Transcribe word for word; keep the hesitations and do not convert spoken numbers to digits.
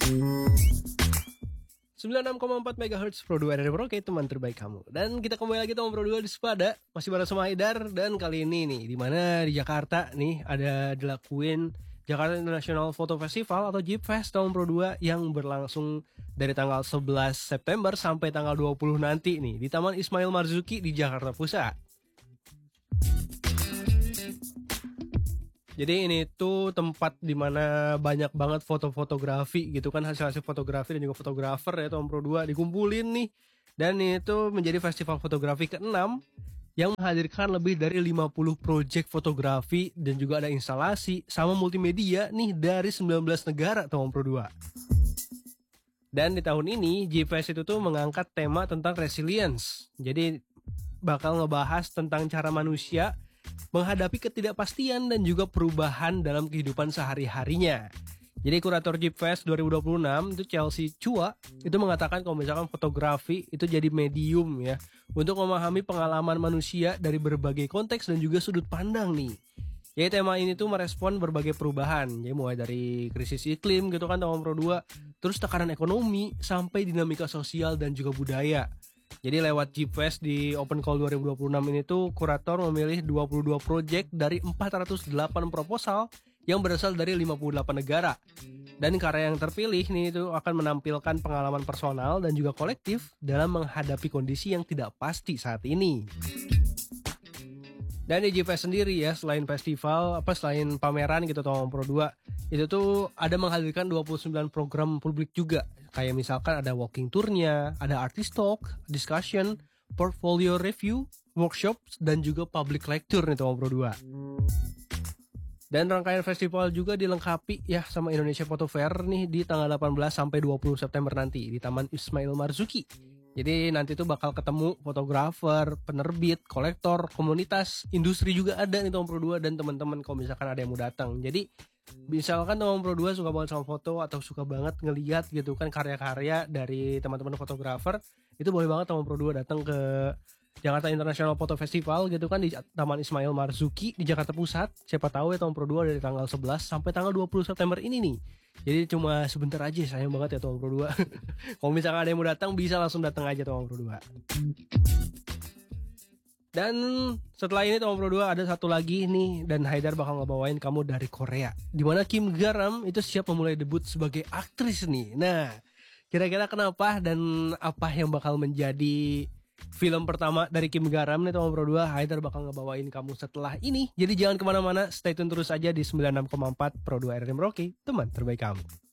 sembilan puluh enam koma empat megahertz Pro dua R R M Rocket, teman terbaik kamu. Dan kita kembali lagi teman Pro dua di Sepada, masih bareng sama Haidar. Dan kali ini nih, di mana di Jakarta nih ada dilakuin Jakarta International Photo Festival atau JIPFest tahun Pro dua yang berlangsung dari tanggal sebelas September sampai tanggal dua puluh nanti nih di Taman Ismail Marzuki di Jakarta Pusat. Jadi ini tuh tempat dimana banyak banget foto-fotografi gitu kan, hasil-hasil fotografi dan juga fotografer ya tahun Pro dua dikumpulin nih. Dan itu menjadi festival fotografi keenam yang menghadirkan lebih dari lima puluh proyek fotografi dan juga ada instalasi sama multimedia nih dari sembilan belas negara tahun Pro dua. Dan di tahun ini JIPFest itu tuh mengangkat tema tentang resilience. Jadi bakal ngebahas tentang cara manusia menghadapi ketidakpastian dan juga perubahan dalam kehidupan sehari-harinya. Jadi kurator JIPFest dua ribu dua puluh enam itu Chelsea Chua itu mengatakan kalau misalkan fotografi itu jadi medium ya untuk memahami pengalaman manusia dari berbagai konteks dan juga sudut pandang nih. Jadi tema ini tuh merespon berbagai perubahan, jadi mulai dari krisis iklim gitu kan tahun Pro dua, terus tekanan ekonomi sampai dinamika sosial dan juga budaya. Jadi lewat JIPFest di Open Call dua ribu dua puluh enam ini tuh kurator memilih dua puluh dua proyek dari empat ratus delapan proposal yang berasal dari lima puluh delapan negara. Dan karya yang terpilih nih itu akan menampilkan pengalaman personal dan juga kolektif dalam menghadapi kondisi yang tidak pasti saat ini. Dan di JIPFest sendiri ya, selain festival, apa selain pameran gitu tahun Pro dua, itu tuh ada menghadirkan dua puluh sembilan program publik juga. Kayak misalkan ada walking tournya, ada artist talk, discussion, portfolio review, workshops, dan juga public lecture nih tahun Pro dua. Dan rangkaian festival juga dilengkapi ya sama Indonesia Photo Fair nih di tanggal delapan belas sampai dua puluh September nanti di Taman Ismail Marzuki. Jadi nanti tuh bakal ketemu fotografer, penerbit, kolektor, komunitas, industri juga ada nih tahun Pro dua dan teman-teman kalau misalkan ada yang mau datang. Jadi misalkan tahun Pro dua suka banget sama foto atau suka banget ngeliat gitu kan karya-karya dari teman-teman fotografer, itu boleh banget tahun Pro dua datang ke Jakarta International Photo Festival gitu kan di Taman Ismail Marzuki di Jakarta Pusat. Siapa tahu ya tahun Pro dua dari tanggal sebelas sampai tanggal dua puluh September ini nih. Jadi cuma sebentar aja, sayang banget ya tahun Pro dua. Kalau misalkan ada yang mau datang bisa langsung datang aja tahun Pro dua. Dan setelah ini tahun Pro dua ada satu lagi nih, dan Haidar bakal ngebawain kamu dari Korea, dimana Kim Garam itu siap memulai debut sebagai aktris nih. Nah, kira-kira kenapa dan apa yang bakal menjadi film pertama dari Kim Garam nih tahun Pro dua, Haidar bakal ngebawain kamu setelah ini. Jadi jangan kemana-mana, stay tune terus aja di sembilan puluh enam koma empat Pro dua R R M Rocky, teman terbaik kamu.